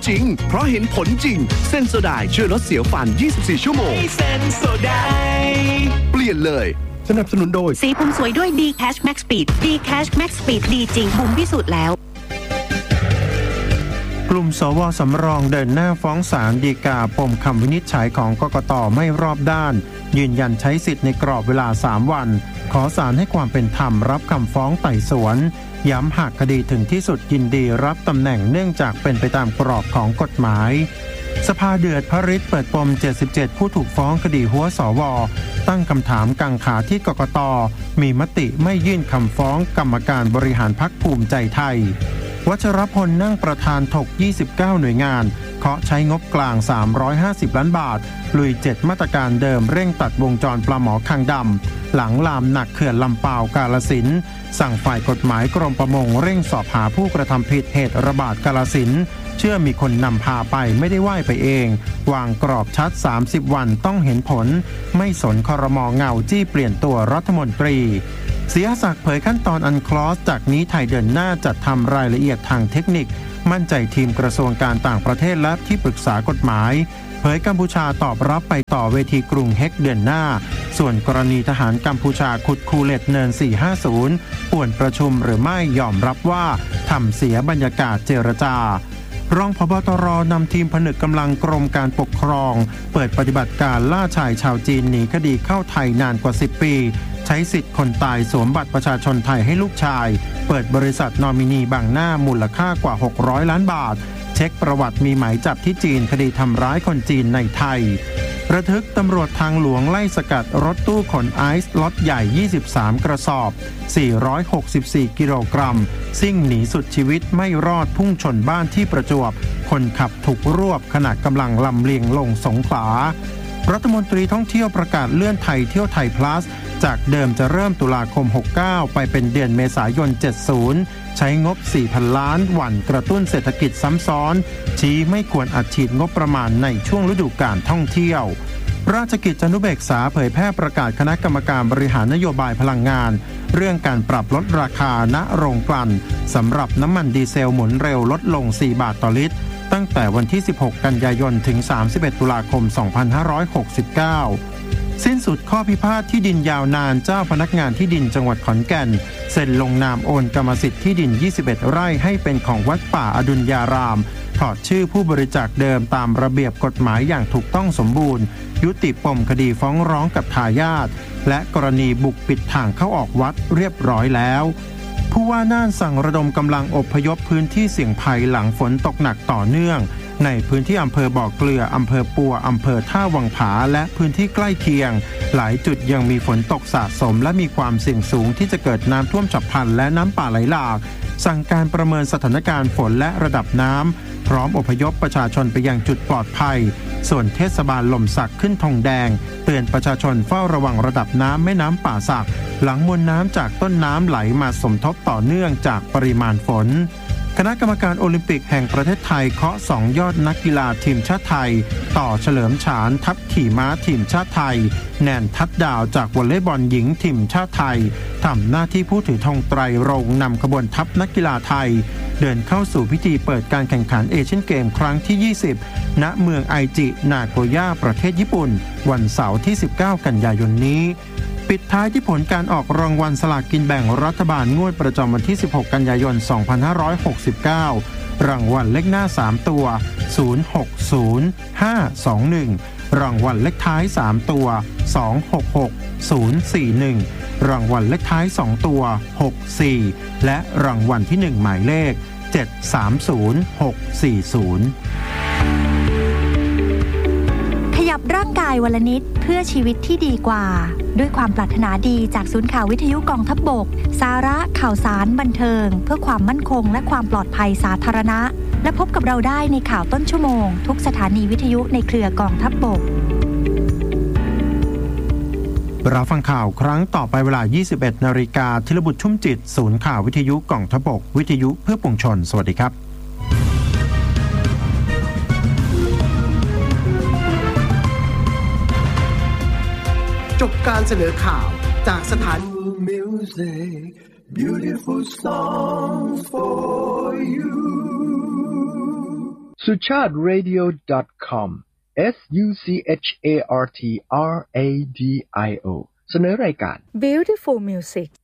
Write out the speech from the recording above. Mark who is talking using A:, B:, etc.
A: จริงเพราะเห็นผลจริงเซนโซไดช่วยลดเสียวฟัน24ชั่วโมงเซนโซไดเปลี่ยนเลยสนับสนุนโดย
B: สีผมสวยด้วย D Cash Max Speed D Cash Max Speed ดีจริงผมพิสูจน์แล้ว
C: กลุ่มสว.สำรองเดินหน้าฟ้องศาลฎีกาปมคำวินิจฉัยของกกต.ไม่รอบด้านยืนยันใช้สิทธิ์ในกรอบเวลา3วันขอศาลให้ความเป็นธรรมรับคำฟ้องไต่สวนย้ำหากคดีถึงที่สุดยินดีรับตำแหน่งเนื่องจากเป็นไปตามกรอบของกฎหมายสภาเดือดพระฤทธิ์เปิดปม77ผู้ถูกฟ้องคดีหัวสว.ตั้งคำถามกังขาที่กกต.มีมติไม่ยื่นคำฟ้องกรรมการบริหารพรรคภูมิใจไทยวัชรพลนั่งประธานถก29หน่วยงานเคาะใช้งบกลาง350ล้านบาทลุย7มาตรการเดิมเร่งตัดวงจรปลาหมอคางดำหลังลามหนักเขื่อนลำปาวกาฬสินธุ์สั่งฝ่ายกฎหมายกรมประมงเร่งสอบหาผู้กระทำผิดเหตุระบาดกาฬสินธุ์เชื่อมีคนนำพาไปไม่ได้ว่ายไปเองวางกรอบชัด30วันต้องเห็นผลไม่สนครม.เงาจี้เปลี่ยนตัวรัฐมนตรีเสียศักดิ์เผยขั้นตอนอันคลอสจากนี้ไทยเดินหน้าจัดทำรายละเอียดทางเทคนิคมั่นใจทีมกระทรวงการต่างประเทศและที่ปรึกษากฎหมายเผยกัมพูชาตอบรับไปต่อเวทีกรุงเฮกเดือนหน้าส่วนกรณีทหารกัมพูชาขุดคูเล็ตเนิน450ป่วนประชุมหรือไม่ยอมรับว่าทำเสียบรรยากาศเจรจารองผบ.ตร.นำทีมผนึกกำลังกรมการปกครองเปิดปฏิบัติการล่าชายชาวจีนหนีคดีเข้าไทยนานกว่า10ปีใช้สิทธิ์คนตายสวมบัตรประชาชนไทยให้ลูกชายเปิดบริษัทนอมินีบังหน้ามูลค่ากว่า600ล้านบาทเช็คประวัติมีหมายจับที่จีนคดีทำร้ายคนจีนในไทยระทึกตำรวจทางหลวงไล่สกัดรถตู้ขนไอซ์ล็อตใหญ่23กระสอบ464กิโลกรัมซิ่งหนีสุดชีวิตไม่รอดพุ่งชนบ้านที่ประจวบคนขับถูกรวบขณะกำลังลำเลียงลงสงขลารัฐมนตรีท่องเที่ยวประกาศเลื่อนไทยเที่ยวไทย plus จากเดิมจะเริ่มตุลาคม69ไปเป็นเดือนเมษายน70ใช้งบ 4,000 ล้านหวั่นกระตุ้นเศรษฐกิจซ้ำซ้อนชี้ไม่ควรอัดฉีดงบประมาณในช่วงฤดูกาลท่องเที่ยวราชกิจจานุเบกษาเผยแพร่ประกาศคณะกรรมการบริหารนโยบายพลังงานเรื่องการปรับลดราคาณโรงกลั่นสำหรับน้ำมันดีเซลหมุนเร็วลดลง4บาทต่อลิตรตั้งแต่วันที่16กันยายนถึง31ตุลาคม2569สิ้นสุดข้อพิพาทที่ดินยาวนานเจ้าพนักงานที่ดินจังหวัดขอนแก่นเซ็นลงนามโอนกรรมสิทธิ์ที่ดิน21ไร่ให้เป็นของวัดป่าอดุลยารามถอดชื่อผู้บริจาคเดิมตามระเบียบกฎหมายอย่างถูกต้องสมบูรณ์ยุติปมคดีฟ้องร้องกับทายาทและกรณีบุกปิดทางเข้าออกวัดเรียบร้อยแล้วผู้ว่าน่านสั่งระดมกำลังอพยพพื้นที่เสี่ยงภัยหลังฝนตกหนักต่อเนื่องในพื้นที่อำเภอบ่อเกลืออำเภอปัวอำเภอท่าวังผาและพื้นที่ใกล้เคียงหลายจุดยังมีฝนตกสะสมและมีความเสี่ยงสูงที่จะเกิดน้ำท่วมฉับพลันและน้ำป่าไหลหลากสั่งการประเมินสถานการณ์ฝนและระดับน้ำพร้อมอพยพประชาชนไปยังจุดปลอดภัยส่วนเทศบาลหล่มสักขึ้นธงแดงเตือนประชาชนเฝ้าระวังระดับน้ำแม่น้ำป่าสักหลังมวลน้ำจากต้นน้ำไหลมาสมทบต่อเนื่องจากปริมาณฝนคณะกรรมการโอลิมปิกแห่งประเทศไทยเคาะ2ยอดนักกีฬาทีมชาติไทยต่อเฉลิมฉานทัพขี่ม้าทีมชาติไทยแนนทัดดาวจากวอลเลย์บอลหญิงทีมชาติไทยทำหน้าที่ผู้ถือธงไตรรงค์นำขบวนทัพนักกีฬาไทยเดินเข้าสู่พิธีเปิดการแข่งขันเอเชียนเกมครั้งที่20ณเมืองไอจินาโกย่าประเทศญี่ปุ่นวันเสาร์ที่19กันยายนนี้ปิดท้ายที่ผลการออกรางวัลสลากกินแบ่งรัฐบาลงวดประจำวันที่16กันยายน2569รางวัลเลขหน้า3ตัว060521รางวัลเลขท้าย3ตัว266041รางวัลเลขท้าย2ตัว64และรางวัลที่1หมายเลข730640
D: ขยับร่างกายวันละนิดเพื่อชีวิตที่ดีกว่าด้วยความปรารถนาดีจากศูนย์ข่าววิทยุกองทัพบกสาระข่าวสารบันเทิงเพื่อความมั่นคงและความปลอดภัยสาธารณะและพบกับเราได้ในข่าวต้นชั่วโมงทุกสถานีวิทยุในเครือกองทัพบก
C: รับฟังข่าวครั้งต่อไปเวลา 21:00 น.ธีรบุตรชุ่มจิตศูนย์ข่าววิทยุกองทัพบกวิทยุเพื่อปวงชนสวัสดีครับ
A: จบการเสนอข่าวจากสถานี Music Beautiful Songs for You
E: suchartradio.com suchartradio เสนอรายการ
F: Beautiful Music